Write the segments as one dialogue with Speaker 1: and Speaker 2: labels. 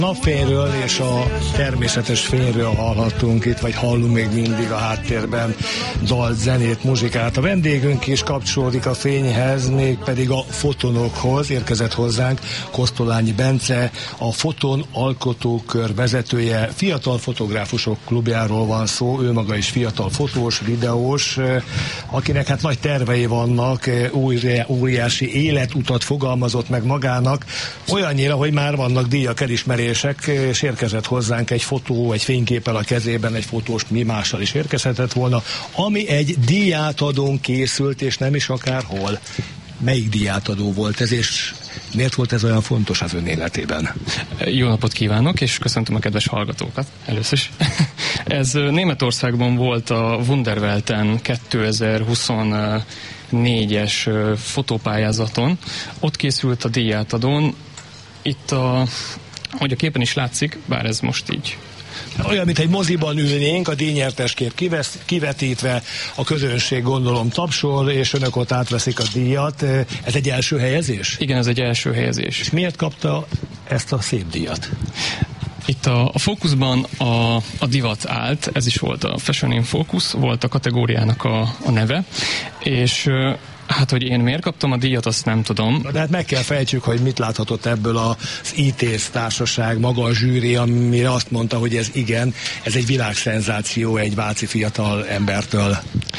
Speaker 1: Napfényről és a természetes fényről hallhattunk itt, vagy hallunk még mindig a háttérben dalt, zenét, muzsikát. A vendégünk is kapcsolódik a fényhez, mégpedig a fotonokhoz. Érkezett hozzánk Kosztolányi Bence, a Foton Alkotókör vezetője. Fiatal fotográfusok klubjáról van szó, ő maga is fiatal fotós, videós, akinek hát nagy tervei vannak, óriási életutat fogalmazott meg magának, olyannyira, hogy már vannak díjak, elismerések, és érkezett hozzánk egy fotó, egy fényképpel a kezében, egy fotós mi mással is érkezhetett volna, ami egy díjátadón készült, és nem is akárhol. Melyik díjátadó volt ez, és miért volt ez olyan fontos az ön életében?
Speaker 2: Jó napot kívánok, és köszöntöm a kedves hallgatókat először is. Ez Németországban volt a Wunderwelten 2024-es fotópályázaton. Ott készült a díjátadón. Itt ahogy a képen is látszik, bár ez most így
Speaker 1: olyan, mint egy moziban ülnénk, a díjnyertes kép kivetítve, a közönség gondolom tapsol, és önök ott átveszik a díjat. Ez egy első helyezés?
Speaker 2: Igen, ez egy első helyezés. És
Speaker 1: miért kapta ezt a szép díjat?
Speaker 2: Itt a fókuszban a divat állt, ez is volt a Fashion in Focus, volt a kategóriának a neve, és hát, hogy én miért kaptam a díjat, azt nem tudom.
Speaker 1: De hát meg kell fejtsük, hogy mit láthatott ebből az ITÉZ társaság, maga a zsűri, amire azt mondta, hogy ez igen, ez egy világszenzáció egy váci fiatal embertől.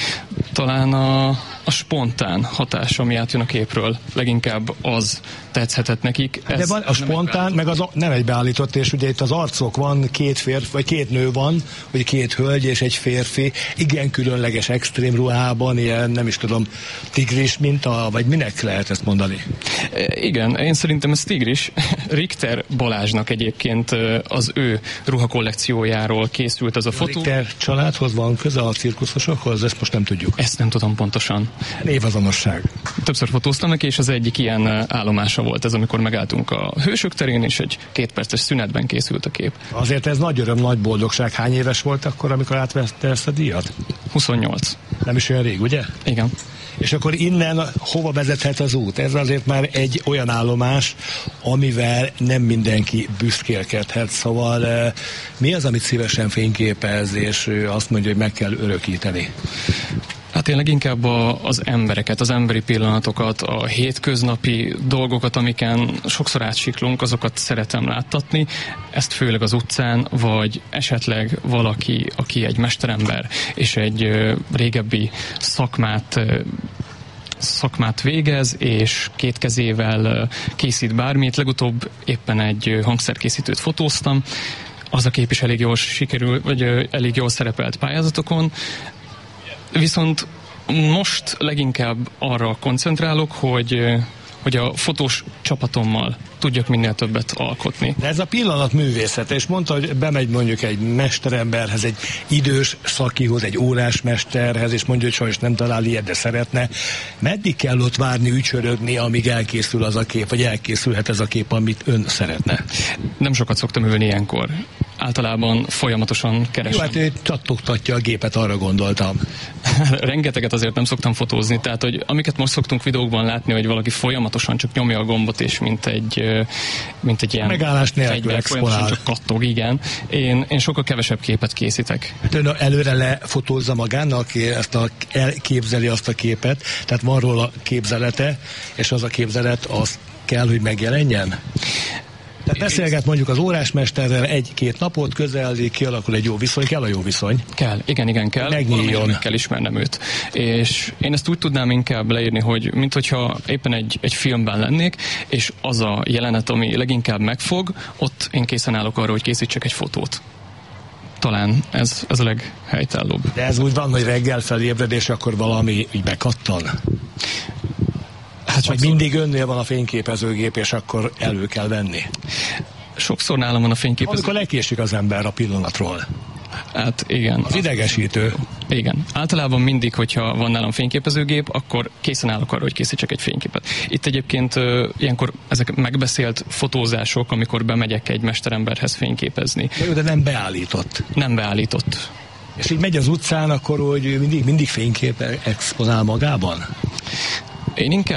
Speaker 2: Talán a spontán hatás, ami átjön a képről, leginkább az tetszhetett nekik.
Speaker 1: De van a spontán, meg az nem egybeállított, és ugye itt az arcok van, két férfi, vagy két nő van, vagy két hölgy és egy férfi, igen különleges extrém ruhában, ilyen nem is tudom, tigris minta, vagy minek lehet ezt mondani?
Speaker 2: Igen, én szerintem ez tigris. Richter Balázsnak egyébként az ő ruhakollekciójáról készült ez a fotó.
Speaker 1: Richter családhoz van köze a cirkuszosokhoz? Ezt most nem tudjuk.
Speaker 2: Ezt nem tudom pontosan.
Speaker 1: Névazonosság.
Speaker 2: Többször fotóztam neki, és az egyik ilyen állomása volt ez, amikor megálltunk a Hősök terén, és egy 2 perces szünetben készült a kép.
Speaker 1: Azért ez nagy öröm, nagy boldogság. Hány éves volt akkor, amikor átvette ezt a díjat?
Speaker 2: 28.
Speaker 1: Nem is olyan rég, ugye?
Speaker 2: Igen.
Speaker 1: És akkor innen hova vezethet az út? Ez azért már egy olyan állomás, amivel nem mindenki büszkélkedhet. Szóval mi az, amit szívesen fényképez, és azt mondja, hogy meg kell örökíteni?
Speaker 2: Hát én leginkább az embereket, az emberi pillanatokat, a hétköznapi dolgokat, amiken sokszor átsiklunk, azokat szeretem láttatni. Ezt főleg az utcán, vagy esetleg valaki, aki egy mesterember, és egy régebbi szakmát végez, és 2 kezével készít bármit. Legutóbb éppen egy hangszerkészítőt fotóztam. Az a kép is elég jól sikerült, vagy elég jól szerepelt pályázatokon. Viszont most leginkább arra koncentrálok, hogy a fotós csapatommal tudjak minél többet alkotni.
Speaker 1: De ez a pillanat művészete, és mondta, hogy bemegy mondjuk egy mesteremberhez, egy idős szakihoz, egy órásmesterhez, és mondja, hogy sajnos nem talál ilyet, de szeretne. Meddig kell ott várni, ücsörögni, amíg elkészül az a kép, vagy elkészülhet ez a kép, amit ön szeretne?
Speaker 2: Nem sokat szoktam ülni ilyenkor. Általában folyamatosan keresem.
Speaker 1: Jó, hát ő csattogtatja a gépet, arra gondoltam.
Speaker 2: Rengeteget azért nem szoktam fotózni, tehát hogy amiket most szoktunk videókban látni, hogy valaki folyamatosan csak nyomja a gombot, és mint egy ilyen
Speaker 1: megállás nélkül exponál.
Speaker 2: Csak kattog, igen. Én sokkal kevesebb képet készítek.
Speaker 1: Hát ön előre lefotózza magának, elképzeli azt a képet, tehát van róla képzelete, és az a képzelet az kell, hogy megjelenjen? Tehát beszélget mondjuk az órásmesterrel 1-2 napot, közeledik, kialakul egy jó viszony, kell a jó viszony?
Speaker 2: Kell, igen kell.
Speaker 1: Megnyíljon.
Speaker 2: Kell ismernem őt. És én ezt úgy tudnám inkább leírni, hogy minthogyha éppen egy filmben lennék, és az a jelenet, ami leginkább megfog, ott én készen állok arra, hogy készítsek egy fotót. Talán ez a leghelytállóbb.
Speaker 1: De ez úgy van, hogy reggel felébredés, akkor valami így bekattan? Hát vagy mindig önnél van a fényképezőgép, és akkor elő kell venni?
Speaker 2: Sokszor nálam van a fényképezőgép.
Speaker 1: Amikor lekésik az ember a pillanatról.
Speaker 2: Hát igen.
Speaker 1: Az idegesítő.
Speaker 2: Igen. Általában mindig, hogyha van nálam fényképezőgép, akkor készen állok arra, hogy készítsek egy fényképet. Itt egyébként ilyenkor ezek megbeszélt fotózások, amikor bemegyek egy mesteremberhez fényképezni.
Speaker 1: De nem beállított.
Speaker 2: Nem beállított.
Speaker 1: És így megy az utcán, akkor hogy mindig fénykép exponál magában?
Speaker 2: Én inkább